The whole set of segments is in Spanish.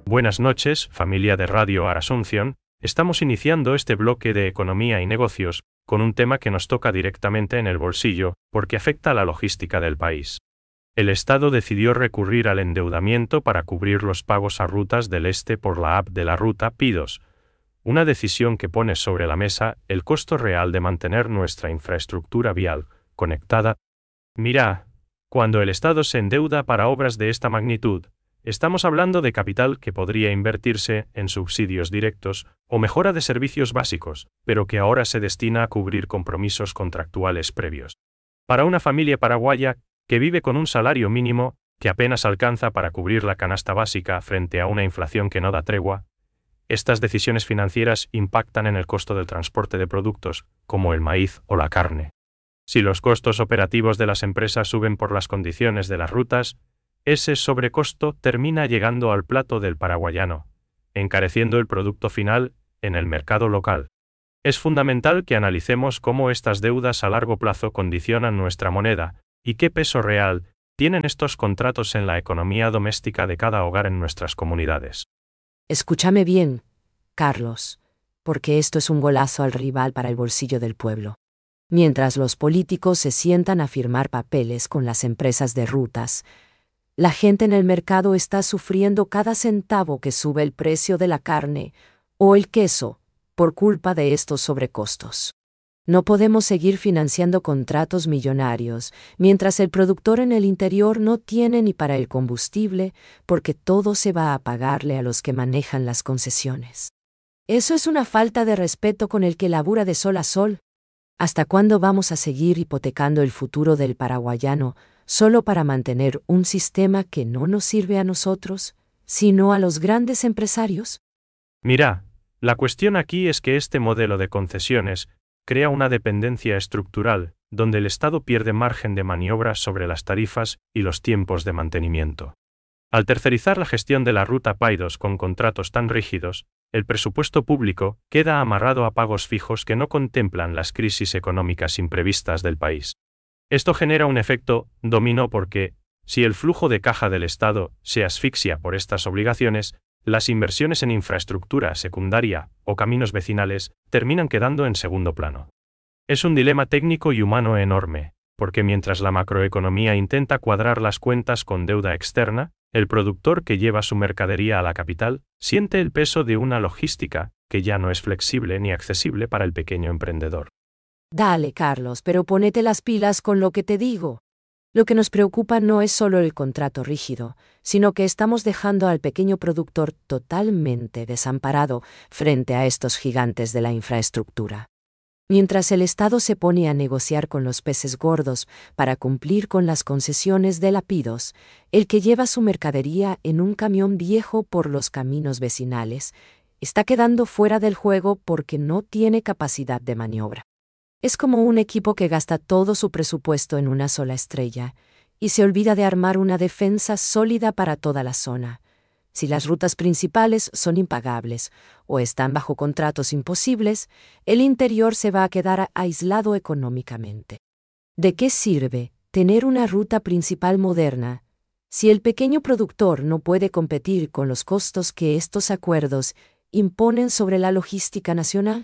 Buenas noches, familia de Radio Asunción. Estamos iniciando este bloque de economía y negocios, con un tema que nos toca directamente en el bolsillo, porque afecta a la logística del país. El Estado decidió recurrir al endeudamiento para cubrir los pagos a rutas del este por la app de la ruta P2, una decisión que pone sobre la mesa el costo real de mantener nuestra infraestructura vial conectada. Mira, cuando el Estado se endeuda para obras de esta magnitud, estamos hablando de capital que podría invertirse en subsidios directos o mejora de servicios básicos, pero que ahora se destina a cubrir compromisos contractuales previos. Para una familia paraguaya que vive con un salario mínimo que apenas alcanza para cubrir la canasta básica frente a una inflación que no da tregua, estas decisiones financieras impactan en el costo del transporte de productos, como el maíz o la carne. Si los costos operativos de las empresas suben por las condiciones de las rutas, ese sobrecosto termina llegando al plato del paraguayano, encareciendo el producto final en el mercado local. Es fundamental que analicemos cómo estas deudas a largo plazo condicionan nuestra moneda y qué peso real tienen estos contratos en la economía doméstica de cada hogar en nuestras comunidades. Escúchame bien, Carlos, porque esto es un golazo al rival para el bolsillo del pueblo. Mientras los políticos se sientan a firmar papeles con las empresas de rutas, la gente en el mercado está sufriendo cada centavo que sube el precio de la carne o el queso por culpa de estos sobrecostos. No podemos seguir financiando contratos millonarios mientras el productor en el interior no tiene ni para el combustible, porque todo se va a pagarle a los que manejan las concesiones. Eso es una falta de respeto con el que labura de sol a sol. ¿Hasta cuándo vamos a seguir hipotecando el futuro del paraguayano solo para mantener un sistema que no nos sirve a nosotros, sino a los grandes empresarios? Mira, la cuestión aquí es que este modelo de concesiones crea una dependencia estructural, donde el Estado pierde margen de maniobra sobre las tarifas y los tiempos de mantenimiento. Al tercerizar la gestión de la ruta P2 con contratos tan rígidos, el presupuesto público queda amarrado a pagos fijos que no contemplan las crisis económicas imprevistas del país. Esto genera un efecto dominó porque, si el flujo de caja del Estado se asfixia por estas obligaciones, las inversiones en infraestructura secundaria o caminos vecinales terminan quedando en segundo plano. Es un dilema técnico y humano enorme, porque mientras la macroeconomía intenta cuadrar las cuentas con deuda externa, el productor que lleva su mercadería a la capital siente el peso de una logística que ya no es flexible ni accesible para el pequeño emprendedor. Dale, Carlos, pero ponete las pilas con lo que te digo. Lo que nos preocupa no es solo el contrato rígido, sino que estamos dejando al pequeño productor totalmente desamparado frente a estos gigantes de la infraestructura. Mientras el Estado se pone a negociar con los peces gordos para cumplir con las concesiones de la P2, el que lleva su mercadería en un camión viejo por los caminos vecinales está quedando fuera del juego porque no tiene capacidad de maniobra. Es como un equipo que gasta todo su presupuesto en una sola estrella y se olvida de armar una defensa sólida para toda la zona. Si las rutas principales son impagables o están bajo contratos imposibles, el interior se va a quedar aislado económicamente. ¿De qué sirve tener una ruta principal moderna si el pequeño productor no puede competir con los costos que estos acuerdos imponen sobre la logística nacional?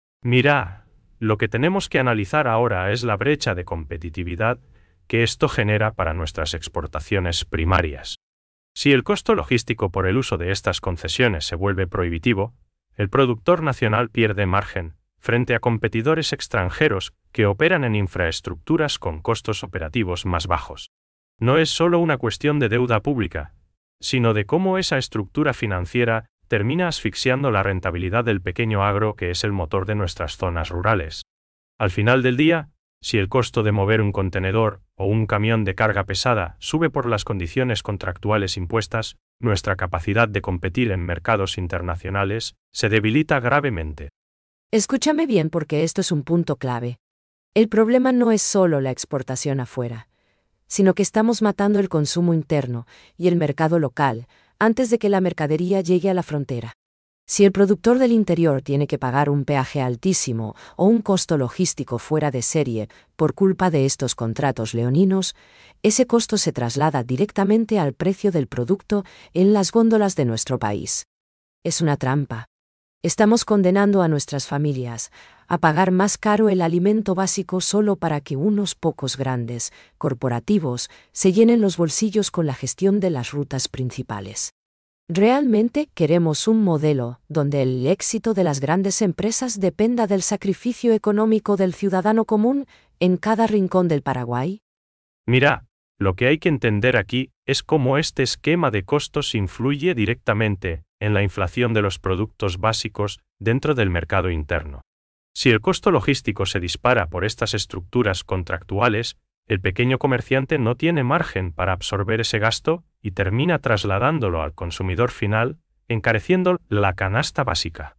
Mira, lo que tenemos que analizar ahora es la brecha de competitividad que esto genera para nuestras exportaciones primarias. Si el costo logístico por el uso de estas concesiones se vuelve prohibitivo, el productor nacional pierde margen frente a competidores extranjeros que operan en infraestructuras con costos operativos más bajos. No es solo una cuestión de deuda pública, sino de cómo esa estructura financiera termina asfixiando la rentabilidad del pequeño agro que es el motor de nuestras zonas rurales. Al final del día, si el costo de mover un contenedor o un camión de carga pesada sube por las condiciones contractuales impuestas, nuestra capacidad de competir en mercados internacionales se debilita gravemente. Escúchame bien porque esto es un punto clave. El problema no es solo la exportación afuera, sino que estamos matando el consumo interno y el mercado local antes de que la mercadería llegue a la frontera. Si el productor del interior tiene que pagar un peaje altísimo o un costo logístico fuera de serie por culpa de estos contratos leoninos, ese costo se traslada directamente al precio del producto en las góndolas de nuestro país. Es una trampa. Estamos condenando a nuestras familias a pagar más caro el alimento básico solo para que unos pocos grandes, corporativos, se llenen los bolsillos con la gestión de las rutas principales. ¿Realmente queremos un modelo donde el éxito de las grandes empresas dependa del sacrificio económico del ciudadano común en cada rincón del Paraguay? Mira, lo que hay que entender aquí es cómo este esquema de costos influye directamente en la inflación de los productos básicos dentro del mercado interno. Si el costo logístico se dispara por estas estructuras contractuales, el pequeño comerciante no tiene margen para absorber ese gasto y termina trasladándolo al consumidor final, encareciendo la canasta básica.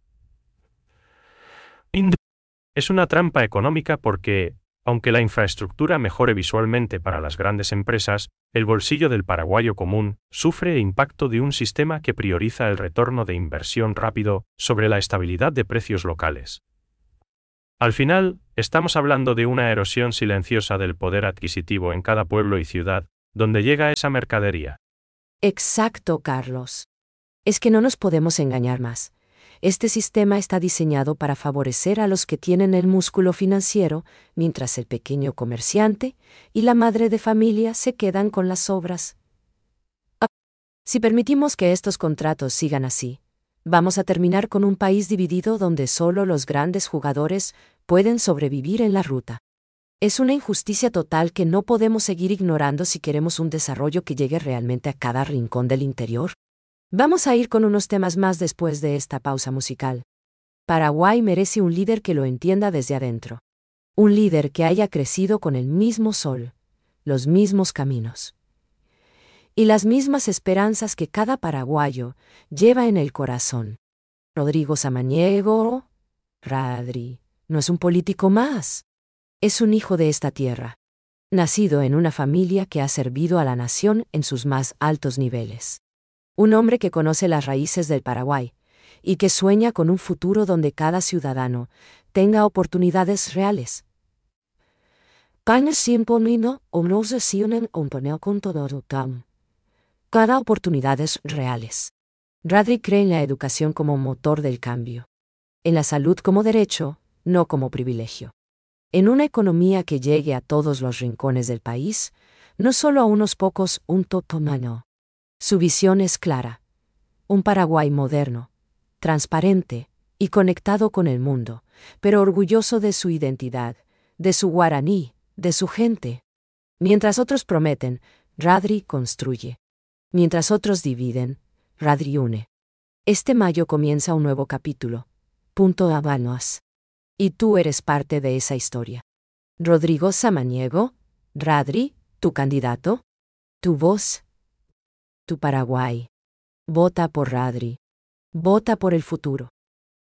Es una trampa económica porque, aunque la infraestructura mejore visualmente para las grandes empresas, el bolsillo del paraguayo común sufre el impacto de un sistema que prioriza el retorno de inversión rápido sobre la estabilidad de precios locales. Al final, estamos hablando de una erosión silenciosa del poder adquisitivo en cada pueblo y ciudad, donde llega esa mercadería. Exacto, Carlos. Es que no nos podemos engañar más. Este sistema está diseñado para favorecer a los que tienen el músculo financiero, mientras el pequeño comerciante y la madre de familia se quedan con las sobras. Si permitimos que estos contratos sigan así, vamos a terminar con un país dividido donde solo los grandes jugadores pueden sobrevivir en la ruta. Es una injusticia total que no podemos seguir ignorando si queremos un desarrollo que llegue realmente a cada rincón del interior. Vamos a ir con unos temas más después de esta pausa musical. Paraguay merece un líder que lo entienda desde adentro. Un líder que haya crecido con el mismo sol, los mismos caminos y las mismas esperanzas que cada paraguayo lleva en el corazón. Rodrigo Samaniego, Radri, no es un político más. Es un hijo de esta tierra, nacido en una familia que ha servido a la nación en sus más altos niveles. Un hombre que conoce las raíces del Paraguay y que sueña con un futuro donde cada ciudadano tenga oportunidades reales. Cada oportunidades reales. Radri cree en la educación como motor del cambio, en la salud como derecho, no como privilegio. En una economía que llegue a todos los rincones del país, no solo a unos pocos, un totomano. Su visión es clara. Un Paraguay moderno, transparente y conectado con el mundo, pero orgulloso de su identidad, de su guaraní, de su gente. Mientras otros prometen, Radri construye. Mientras otros dividen, Radri une. Este mayo comienza un nuevo capítulo. Punto Habanos. Y tú eres parte de esa historia. Rodrigo Samaniego, Radri, tu candidato, tu voz, tu Paraguay. Vota por Radri. Vota por el futuro.